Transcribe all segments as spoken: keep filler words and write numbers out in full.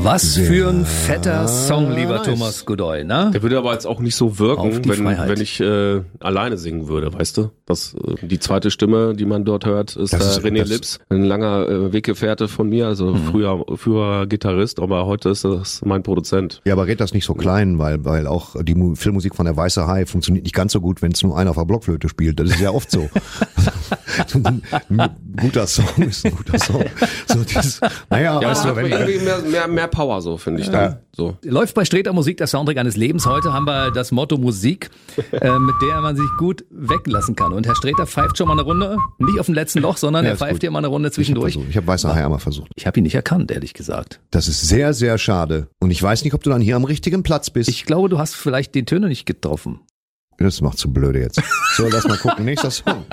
Was für ein fetter Song, lieber nice. Thomas Godoy, ne? Der würde aber jetzt auch nicht so wirken, wenn, Freiheit. wenn ich äh, alleine singen würde, weißt du? Das, äh, die zweite Stimme, die man dort hört, ist Das der ist- René das- Lips, ein langer äh, Weggefährte von mir, also Mhm. früher, früher Gitarrist, aber heute ist das mein Produzent. Ja, aber red das nicht so klein, weil, weil auch die Mu- Filmmusik von der Weiße Hai funktioniert nicht ganz so gut, wenn es nur einer auf der Blockflöte spielt. Das ist ja oft so. ein, ein guter Song ist ein guter Song. So dieses, naja, Ja, weißt es du, hat wenn, irgendwie mehr, mehr, mehr Power so, finde ich dann. So. Läuft bei Streter Musik der Soundtrack eines Lebens. Heute haben wir das Motto Musik, äh, mit der man sich gut weglassen kann. Und Herr Streter pfeift schon mal eine Runde, nicht auf dem letzten Loch, sondern Ja, er ist pfeift gut. hier mal eine Runde zwischendurch. ich habe Weiße Hai einmal versucht. Ich habe ihn nicht erkannt, ehrlich gesagt. Das ist sehr, sehr schade. Und ich weiß nicht, ob du dann hier am richtigen Platz bist. Ich glaube, du hast vielleicht die Töne nicht getroffen. das macht zu blöde jetzt. So, lass mal gucken. Nächster Song.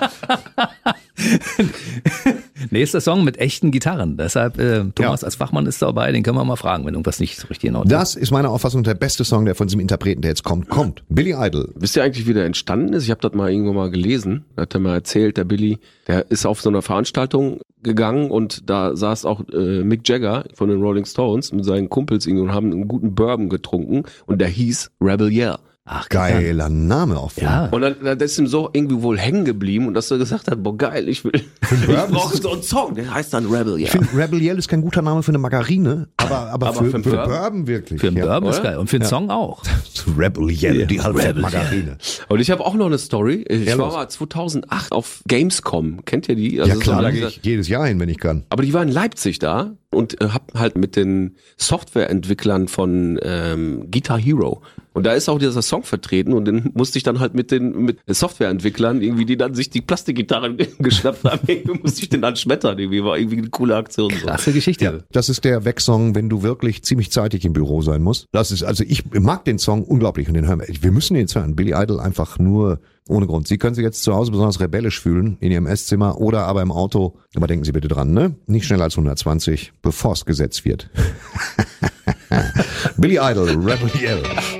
Nächster Song mit echten Gitarren. Deshalb, äh, Thomas Ja. als Fachmann ist dabei, den können wir mal fragen, wenn irgendwas nicht so richtig in Ordnung ist. Das ist meiner Auffassung der beste Song, der von diesem Interpreten, der jetzt kommt, kommt. Billy Idol. Wisst ihr eigentlich, wie der entstanden ist? Ich habe das mal irgendwo mal gelesen. Da hat er mal erzählt, der Billy, der ist auf so einer Veranstaltung gegangen und da saß auch äh, Mick Jagger von den Rolling Stones mit seinen Kumpels irgendwie und haben einen guten Bourbon getrunken und der hieß Rebel Yell. Ach, Geiler Name auch. von- Ja. Und dann, dann ist ihm so irgendwie wohl hängen geblieben und dass er gesagt hat, boah geil, ich will, ich Bourbon brauche ist- so einen Song, der heißt dann Rebel Yell. Ich finde, Rebel Yell ist kein guter Name für eine Margarine, aber, aber, Aber für, für einen für Bourbon? Bourbon wirklich. Für einen ja. Bourbon ist oder? geil und für einen Song auch. Rebel Yell, die halbe Rebel Margarine. Und ich habe auch noch eine Story. Ich Ja, war los. mal zweitausendacht auf Gamescom. Kennt ihr die? Also Ja so klar, da eine- gehe ich jedes Jahr hin, wenn ich kann. Aber die war in Leipzig da und äh, hab halt mit den Softwareentwicklern von ähm, Guitar Hero. Und da ist auch dieser Song vertreten und den musste ich dann halt mit den mit Softwareentwicklern, irgendwie, die dann sich die Plastikgitarren geschnappt haben, irgendwie musste ich den dann schmettern. Irgendwie war irgendwie eine coole Aktion. So. Klasse Geschichte. Das ist der Wegsong, wenn du wirklich ziemlich zeitig im Büro sein musst. Das ist, also ich mag den Song unglaublich und den hören wir. Wir müssen den jetzt hören. Billy Idol einfach nur ohne Grund. Sie können sich jetzt zu Hause besonders rebellisch fühlen in Ihrem Esszimmer oder aber im Auto. Aber denken Sie bitte dran, ne? Nicht schneller als hundertzwanzig, bevor es gesetzt wird. Billy Idol, Rebel Yell.